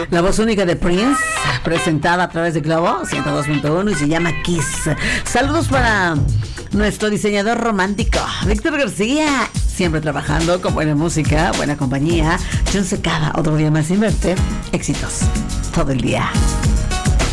La voz única de Prince, presentada a través de Globo 102.1 y se llama Kiss. Saludos para nuestro diseñador romántico, Víctor García, siempre trabajando con buena música, buena compañía. John Secada, otro día más sin verte. Éxitos todo el día.